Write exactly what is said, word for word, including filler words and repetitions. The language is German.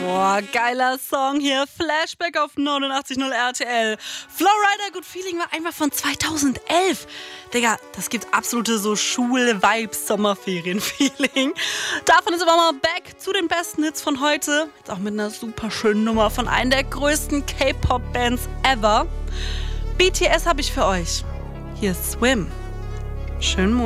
Boah, geiler Song hier. Flashback auf neunundachtzig Komma null R T L. Flowrider Good Feeling war einfach von zweitausendelf. Digga, das gibt absolute so Schul-Vibes, Sommerferien-Feeling. Davon ist aber mal back zu den besten Hits von heute. Jetzt auch mit einer super schönen Nummer von einer der größten K-Pop-Bands ever. B T S habe ich für euch. Hier ist Swim. Schönen Monat.